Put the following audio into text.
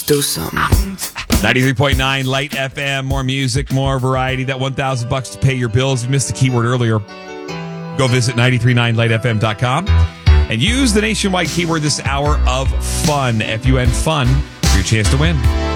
do something. 93.9 Light FM, more music, more variety. That $1,000 to pay your bills. If you missed the keyword earlier, go visit 939lightfm.com and use the nationwide keyword this hour of fun, F-U-N, fun, for your chance to win.